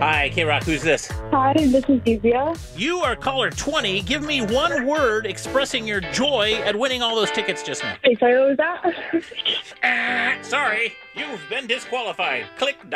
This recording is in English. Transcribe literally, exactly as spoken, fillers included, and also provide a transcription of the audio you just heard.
Hi, K-Rock, who's this? Hi, this is Divya. You are caller twenty. Give me one word expressing your joy at winning all those tickets just now. Hey, sorry, what was that? Ah, sorry, you've been disqualified. Click